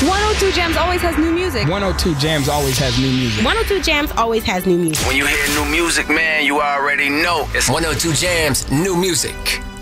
102 Jams always has new music. 102 Jams always has new music. 102 Jams always has new music. When you hear new music, man, you already know it's 102 Jams, new music.